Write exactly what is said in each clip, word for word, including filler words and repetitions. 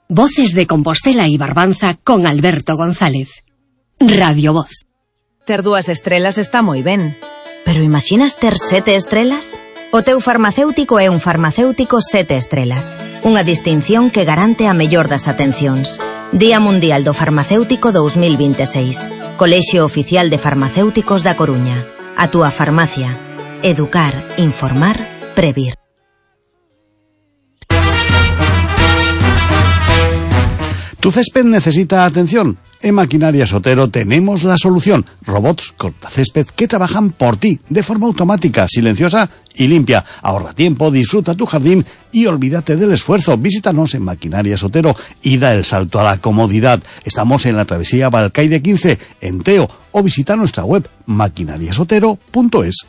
Voces de Compostela y Barbanza con Alberto González. Radio Voz. Ter dúas estrelas está moi ben. Pero imaginas ter sete estrelas? O teu farmacéutico é un farmacéutico sete estrelas. Unha distinción que garante a mellor das atencións. Día Mundial do Farmacéutico dous mil vinte e seis. Colexio Oficial de Farmacéuticos da Coruña. A túa farmacia. Educar, informar, previr. ¿Tu césped necesita atención? En Maquinarias Otero tenemos la solución. Robots cortacésped que trabajan por ti, de forma automática, silenciosa y limpia. Ahorra tiempo, disfruta tu jardín y olvídate del esfuerzo. Visítanos en Maquinarias Otero y da el salto a la comodidad. Estamos en la travesía Balcaide quince, en Teo, o visita nuestra web maquinarias otero punto es.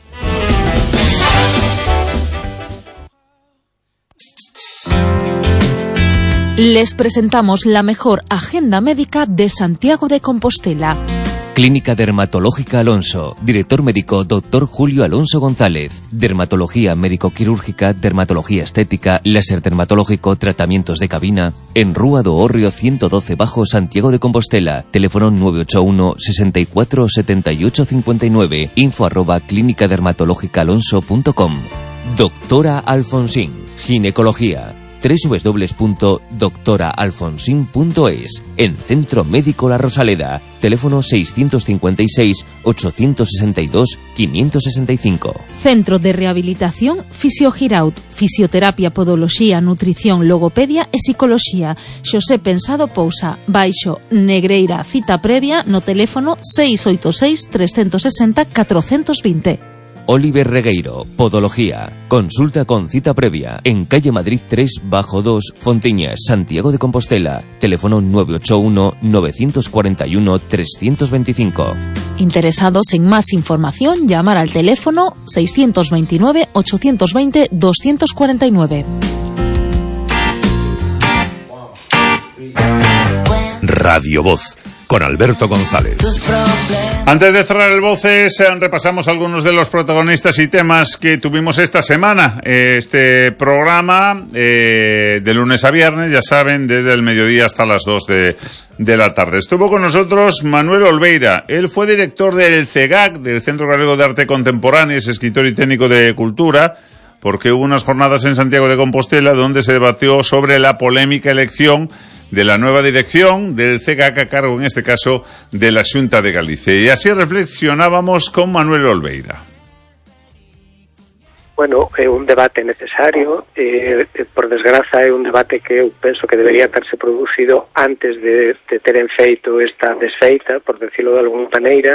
Les presentamos la mejor agenda médica de Santiago de Compostela. Clínica Dermatológica Alonso. Director médico doctor Julio Alonso González. Dermatología médico-quirúrgica, dermatología estética, láser dermatológico, tratamientos de cabina. En Rúa do Hórreo ciento doce Bajo, Santiago de Compostela. Teléfono nueve ocho uno, sesenta y cuatro, setenta y ocho cincuenta y nueve. Info arroba clínica dermatológica alonso punto com. Doctora Alfonsín. Ginecología. doble u doble u doble u punto doctora alfonsín punto es. En Centro Médico La Rosaleda. Teléfono seiscientos cincuenta y seis, ochocientos sesenta y dos, quinientos sesenta y cinco. Centro de Rehabilitación Fisiogiraut. Fisioterapia, podoloxía, nutrición, logopedia e psicoloxía. Xosé Pensado Pousa. Baixo Negreira. Cita previa no teléfono seis oito seis, tres seis cero, catro dos cero. Oliver Regueiro, Podología. Consulta con cita previa en calle Madrid tres bajo dos, Fontiñas, Santiago de Compostela. Teléfono nueve ocho uno, nueve cuatro uno, tres dos cinco. Interesados en más información, llamar al teléfono seiscientos veintinueve, ochocientos veinte, doscientos cuarenta y nueve. Radio Voz, con Alberto González. Antes de cerrar el Voces, repasamos algunos de los protagonistas y temas que tuvimos esta semana. Este programa, eh, de lunes a viernes, ya saben, desde el mediodía hasta las dos de, de la tarde. Estuvo con nosotros Manuel Olveira. Él fue director del CEGAC, del Centro Galego de Arte Contemporáneo, es escritor y técnico de cultura, porque hubo unas jornadas en Santiago de Compostela donde se debatió sobre la polémica elección de la nueva dirección del CEGAC a cargo, en este caso, de la Xunta de Galicia. Y así reflexionábamos con Manuel Olveira. Bueno, é un debate necesario, eh, por desgraza é un debate que eu penso que debería terse producido antes de, de teren feito esta desfeita, por decirlo de alguna maneira,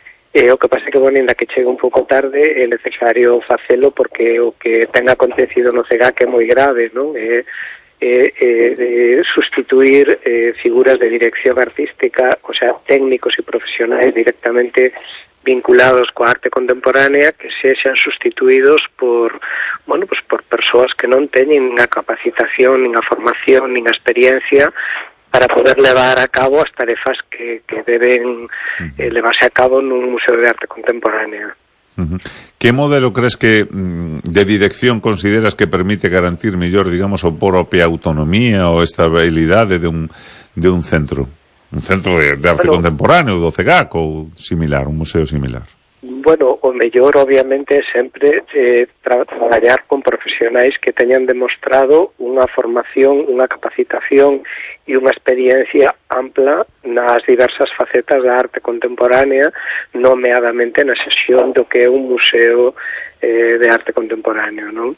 e o que pasa é que, bueno, ainda que chega un pouco tarde, é necesario facelo porque o que ten acontecido no CEGAC é moi grave, non? É Eh, eh, de sustituir eh, figuras de dirección artística, o sea, técnicos y profesionales directamente vinculados coa arte contemporánea, que sexan sustituídos por, bueno, pues por persoas que non teñen nin a capacitación, nin a formación, nin a experiencia para poder levar a cabo as tarefas que, que deben eh, levarse a cabo nun museo de arte contemporánea. Uh-huh. Que modelo crees que de dirección consideras que permite garantir mellor, digamos, a propia autonomía ou estabilidade de un, de un centro? Un centro de, de arte bueno, contemporáneo, do CEGAC ou similar, un museo similar? Bueno, o mellor, obviamente, sempre eh, tra- traballar con profesionais que teñan demostrado unha formación, unha capacitación e unha experiencia ampla nas diversas facetas da arte contemporánea, nomeadamente na sesión do que é un museo eh, de arte contemporáneo, non?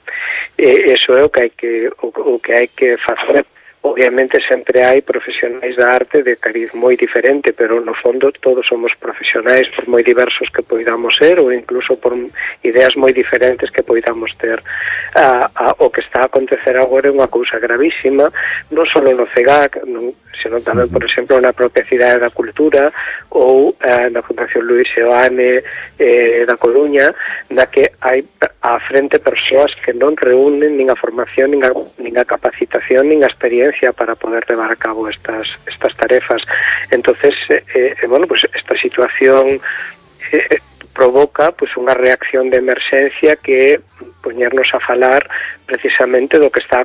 E iso é o que hai que o, o que hai que facer. Obviamente sempre hai profesionais da arte de cariz moi diferente, pero no fondo todos somos profesionais por moi diversos que poidamos ser ou incluso por ideas moi diferentes que poidamos ter. A, a, o que está a acontecer agora é unha cousa gravísima, non só no CEGAC, non, senón tamén, por exemplo, na propia Cidade da Cultura ou eh, na Fundación Luis Seoane eh, da Coruña, na que hai á frente persoas que non reúnen nin a formación, nin a, nin a capacitación, nin a experiencia para poder llevar a cabo estas estas tarefas. Entonces, eh, eh, bueno, pues esta situación eh, provoca pues unha reacción de emerxencia que poñernos a falar precisamente do que está